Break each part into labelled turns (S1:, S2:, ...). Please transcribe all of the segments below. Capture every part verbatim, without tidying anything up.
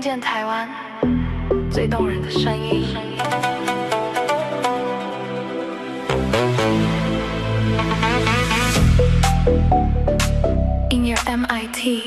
S1: 见台湾最动人的声音。In your M I T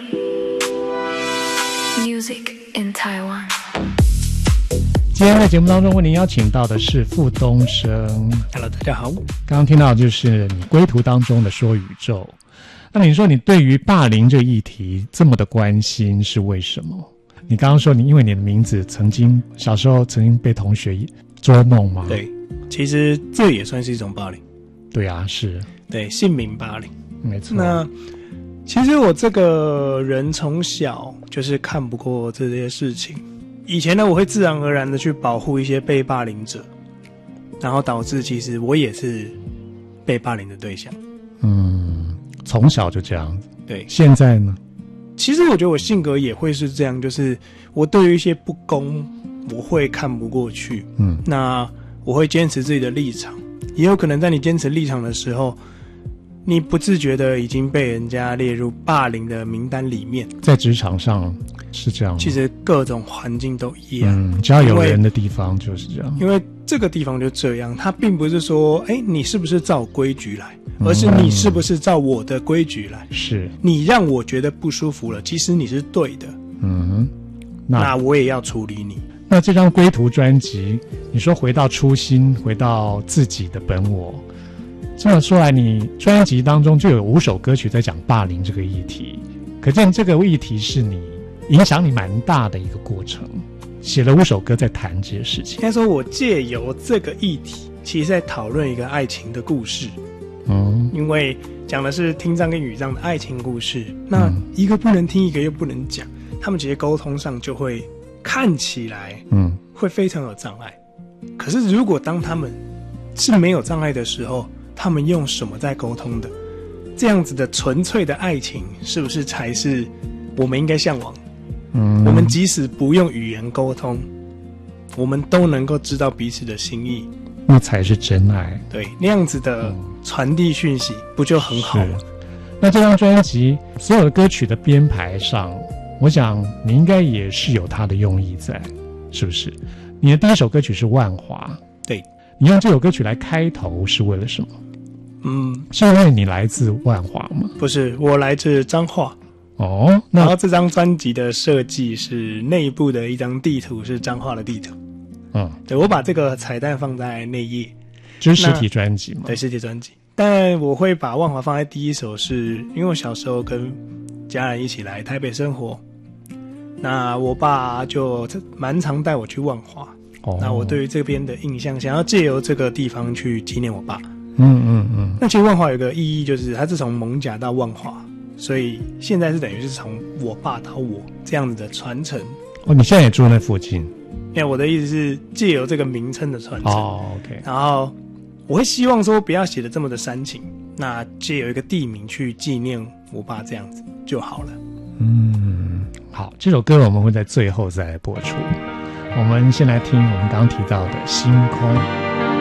S1: Music in Taiwan。
S2: 今天在节目当中为您邀请到的是傅东升。
S3: Hello， 大家好。
S2: 刚刚听到就是你归途当中的说宇宙，那你说你对于霸凌这个议题这么的关心是为什么？你刚刚说你因为你的名字曾经小时候曾经被同学捉弄吗？
S3: 对，其实这也算是一种霸凌。
S2: 对啊，是，
S3: 对，姓名霸凌，
S2: 没错。
S3: 那其实我这个人从小就是看不过这些事情。以前呢，我会自然而然的去保护一些被霸凌者，然后导致其实我也是被霸凌的对象。
S2: 嗯，从小就这样子。
S3: 对，
S2: 现在呢？
S3: 其实我觉得我性格也会是这样，就是我对于一些不公，我会看不过去。嗯，那我会坚持自己的立场，也有可能在你坚持立场的时候，你不自觉的已经被人家列入霸凌的名单里面。在职场上是这样吗？其实各种环境都一样，嗯，
S2: 只要有人的地方就是这样。
S3: 因为这个地方就这样，它并不是说，哎，你是不是照规矩来，而是你是不是照我的规矩来。是，你让我觉得不舒服了，其实你是对的。嗯，那, 那我也要处理你。
S2: 那这张归途专辑，你说回到初心，回到自己的本我。这么说来，你专辑当中就有五首歌曲在讲霸凌这个议题，可见这个议题是你影响你蛮大的一个过程，写了五首歌在谈这些事情。
S3: 应该说我借由这个议题其实在讨论一个爱情的故事。嗯，因为讲的是听障跟语障的爱情故事，那一个不能听，一个又不能讲，他们其实沟通上就会看起来嗯会非常有障碍。可是如果当他们是没有障碍的时候，他们用什么在沟通的？这样子的纯粹的爱情，是不是才是我们应该向往？嗯，我们即使不用语言沟通，我们都能够知道彼此的心意，
S2: 那才是真爱。
S3: 对，那样子的传递讯息，不就很好吗？
S2: 那这张专辑所有的歌曲的编排上，我想你应该也是有它的用意在，是不是？你的第一首歌曲是《万华》，
S3: 对，
S2: 你用这首歌曲来开头是为了什么？
S3: 嗯，
S2: 是因为你来自万华吗？
S3: 不是，我来自彰化。
S2: 哦，那
S3: 然后这张专辑的设计是内部的一张地图，是彰化的地图。嗯，对，我把这个彩蛋放在内页，
S2: 就是实体专辑嘛。
S3: 对，实体专辑。但我会把万华放在第一首是，因为我小时候跟家人一起来台北生活，那我爸就蛮常带我去万华。哦，那我对于这边的印象，想要借由这个地方去纪念我爸。嗯嗯嗯。那其实万华有个意义，就是它是从艋舺到万华，所以现在是等于是从我爸到我这样子的传承。
S2: 哦，你现在也住那附近？
S3: 因为我的意思是借由这个名称的传承。
S2: 哦 ，OK。
S3: 然后我会希望说不要写的这么的煽情，那借由一个地名去纪念我爸，这样子就好了。
S2: 嗯，好，这首歌我们会在最后再来播出。我们先来听我们刚刚提到的《星空》。